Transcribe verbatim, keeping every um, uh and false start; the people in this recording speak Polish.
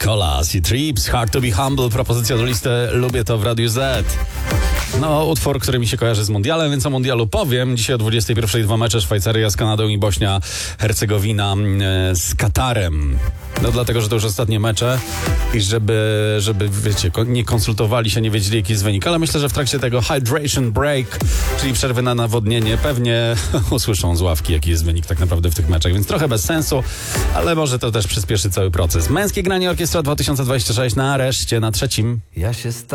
Colas i Trips, Hard to be Humble, propozycja do listy Lubię to w Radiu Z. No, utwór, który mi się kojarzy z mundialem, więc o mundialu powiem. Dzisiaj o dwudziestej pierwszej dwa mecze, Szwajcaria z Kanadą i Bośnia-Hercegowina e, z Katarem. No dlatego, że to już ostatnie mecze i żeby, żeby wiecie, nie konsultowali się, nie wiedzieli jaki jest wynik, ale myślę, że w trakcie tego hydration break, czyli przerwy na nawodnienie, pewnie usłyszą z ławki jaki jest wynik tak naprawdę w tych meczach, więc trochę bez sensu, ale może to też przyspieszy cały proces. Męskie granie Orkiestra dwa tysiące dwadzieścia sześć na reszcie, na trzecim. Ja się